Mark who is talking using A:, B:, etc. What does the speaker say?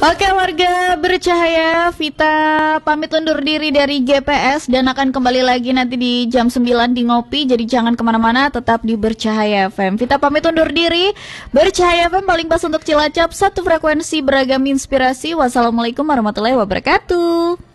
A: Oke warga bercahaya, Vita pamit undur diri dari GPS dan akan kembali lagi nanti di jam 9 di Ngopi. Jadi jangan kemana-mana, tetap di Bercahaya FM. Vita pamit undur diri. Bercahaya FM paling pas untuk Cilacap, satu frekuensi beragam inspirasi. Wassalamualaikum warahmatullahi wabarakatuh.